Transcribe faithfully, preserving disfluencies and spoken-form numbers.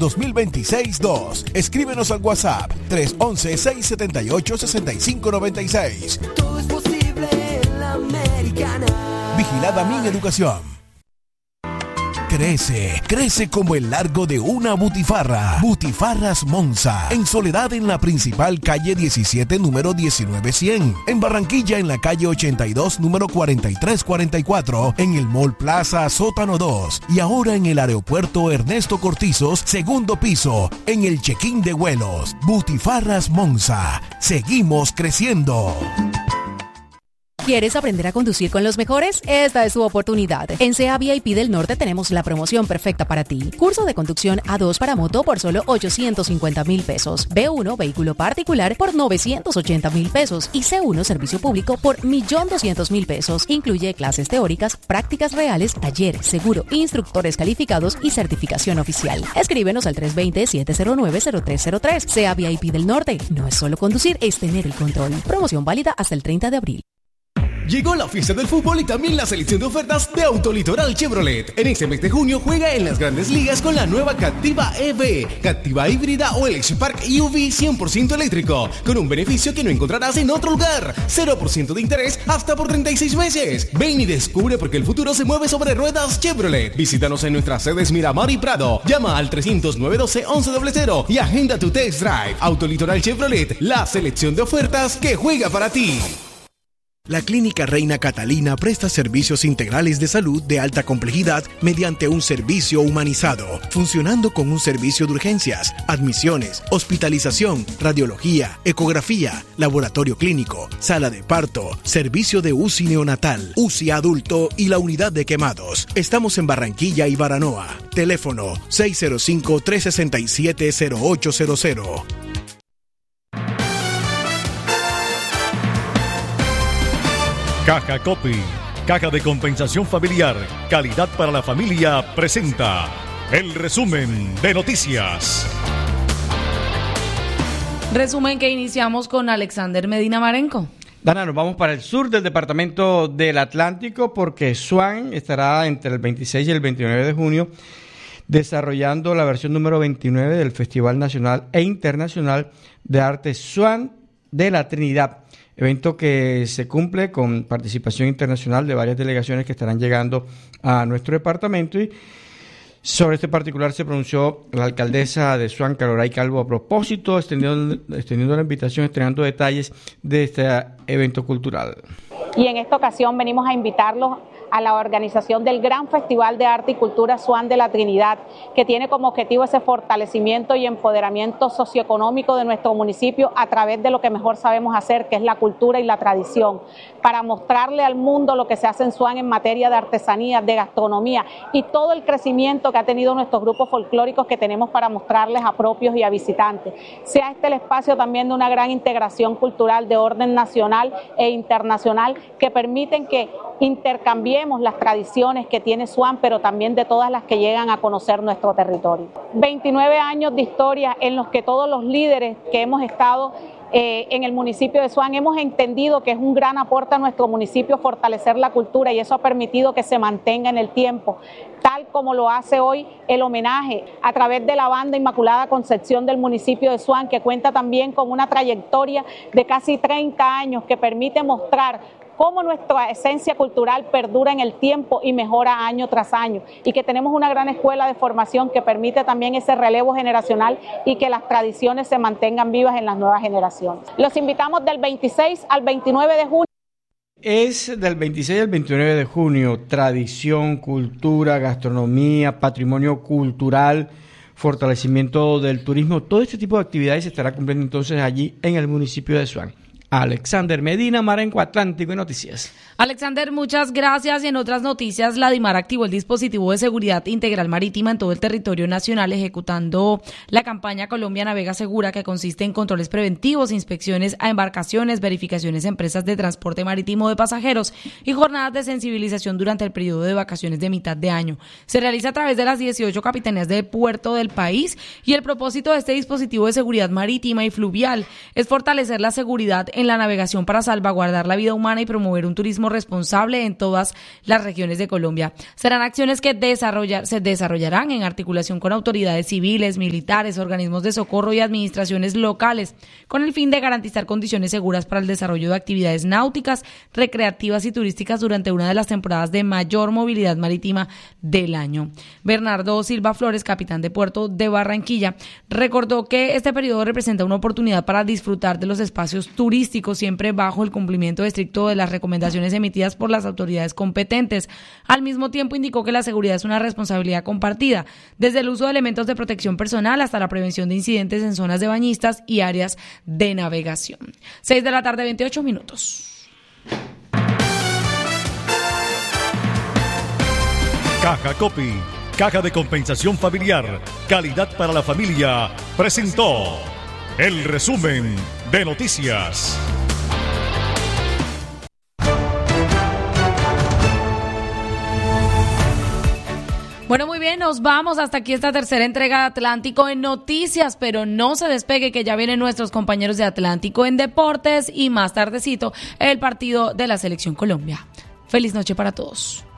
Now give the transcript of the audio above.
dos mil veintiséis dos. Escríbenos al WhatsApp tres once, seis setenta y ocho, sesenta y cinco noventa y seis. Todo es posible en la Americana. Vigilada Mi Educación. Crece, crece como el largo de una butifarra. Butifarras Monza. En Soledad, en la principal calle diecisiete, número diecinueve cien. En Barranquilla, en la calle ochenta y dos, número cuarenta y tres cuarenta y cuatro. En el Mall Plaza, sótano dos. Y ahora en el aeropuerto Ernesto Cortizos, segundo piso. En el check-in de vuelos. Butifarras Monza. Seguimos creciendo. ¿Quieres aprender a conducir con los mejores? Esta es tu oportunidad. En C E A V I P del Norte tenemos la promoción perfecta para ti. Curso de conducción A dos para moto por solo ochocientos cincuenta mil pesos. B uno vehículo particular por novecientos ochenta mil pesos. Y C uno servicio público por un millón doscientos mil pesos. Incluye clases teóricas, prácticas reales, taller, seguro, instructores calificados y certificación oficial. Escríbenos al tres dos cero, siete cero nueve, cero tres cero tres. C E A V I P del Norte. No es solo conducir, es tener el control. Promoción válida hasta el treinta de abril. Llegó la fiesta del fútbol y también la selección de ofertas de Autolitoral Chevrolet. En este mes de junio juega en las grandes ligas con la nueva Captiva E V, Captiva híbrida o el X-Park U V cien por ciento eléctrico, con un beneficio que no encontrarás en otro lugar. cero por ciento de interés hasta por treinta y seis meses. Ven y descubre por qué el futuro se mueve sobre ruedas Chevrolet. Visítanos en nuestras sedes Miramar y Prado. Llama al trescientos, nueve doce, once cero cero y agenda tu test drive. Autolitoral Chevrolet, la selección de ofertas que juega para ti. La Clínica Reina Catalina presta servicios integrales de salud de alta complejidad mediante un servicio humanizado, funcionando con un servicio de urgencias, admisiones, hospitalización, radiología, ecografía, laboratorio clínico, sala de parto, servicio de U C I neonatal, U C I adulto y la unidad de quemados. Estamos en Barranquilla y Baranoa. Teléfono seis cero cinco, tres seis siete, cero ocho cero cero. Caja Copy, Caja de Compensación Familiar, calidad para la familia, presenta el resumen de noticias. Resumen que iniciamos con Alexander Medina Marenco. Dana, nos vamos para el sur del departamento del Atlántico porque SWAN estará entre el veintiséis y el veintinueve de junio desarrollando la versión número veintinueve del Festival Nacional e Internacional de Arte SWAN de la Trinidad. Evento que se cumple con participación internacional de varias delegaciones que estarán llegando a nuestro departamento, y sobre este particular se pronunció la alcaldesa de SWAN, Caroray Calvo, a propósito, extendiendo, extendiendo la invitación, estrenando detalles de este evento cultural. Y en esta ocasión venimos a invitarlos a la organización del Gran Festival de Arte y Cultura SWAN de la Trinidad, que tiene como objetivo ese fortalecimiento y empoderamiento socioeconómico de nuestro municipio a través de lo que mejor sabemos hacer, que es la cultura y la tradición, para mostrarle al mundo lo que se hace en SWAN en materia de artesanía, de gastronomía y todo el crecimiento que ha tenido nuestros grupos folclóricos que tenemos para mostrarles a propios y a visitantes. Sea este el espacio también de una gran integración cultural de orden nacional e internacional que permiten que intercambiemos las tradiciones que tiene SWAN, pero también de todas las que llegan a conocer nuestro territorio. veintinueve años de historia en los que todos los líderes que hemos estado eh, en el municipio de SWAN hemos entendido que es un gran aporte a nuestro municipio fortalecer la cultura, y eso ha permitido que se mantenga en el tiempo, tal como lo hace hoy el homenaje a través de la banda Inmaculada Concepción del municipio de SWAN, que cuenta también con una trayectoria de casi treinta años que permite mostrar cómo nuestra esencia cultural perdura en el tiempo y mejora año tras año, y que tenemos una gran escuela de formación que permite también ese relevo generacional y que las tradiciones se mantengan vivas en las nuevas generaciones. Los invitamos del veintiséis al veintinueve de junio. Es del veintiséis al veintinueve de junio, tradición, cultura, gastronomía, patrimonio cultural, fortalecimiento del turismo, todo este tipo de actividades se estará cumpliendo entonces allí en el municipio de SWAN. Alexander Medina Marenco, Atlántico y Noticias. Alexander, muchas gracias. Y en otras noticias, la DIMAR activó el dispositivo de seguridad integral marítima en todo el territorio nacional, ejecutando la campaña Colombia Navega Segura, que consiste en controles preventivos, inspecciones a embarcaciones, verificaciones a empresas de transporte marítimo de pasajeros y jornadas de sensibilización durante el periodo de vacaciones de mitad de año. Se realiza a través de las dieciocho capitanías de puerto del país, y el propósito de este dispositivo de seguridad marítima y fluvial es fortalecer la seguridad en en la navegación para salvaguardar la vida humana y promover un turismo responsable en todas las regiones de Colombia. Serán acciones que desarrollar, se desarrollarán en articulación con autoridades civiles, militares, organismos de socorro y administraciones locales, con el fin de garantizar condiciones seguras para el desarrollo de actividades náuticas, recreativas y turísticas durante una de las temporadas de mayor movilidad marítima del año. Bernardo Silva Flores, capitán de puerto de Barranquilla, recordó que este periodo representa una oportunidad para disfrutar de los espacios turísticos, siempre bajo el cumplimiento estricto de las recomendaciones emitidas por las autoridades competentes. Al mismo tiempo, indicó que la seguridad es una responsabilidad compartida, desde el uso de elementos de protección personal hasta la prevención de incidentes en zonas de bañistas y áreas de navegación. seis de la tarde, veintiocho minutos. Caja Copy, Caja de Compensación Familiar, calidad para la familia, presentó el resumen de noticias. Bueno, muy bien, nos vamos hasta aquí esta tercera entrega de Atlántico en Noticias, pero no se despegue que ya vienen nuestros compañeros de Atlántico en Deportes y más tardecito el partido de la Selección Colombia. Feliz noche para todos.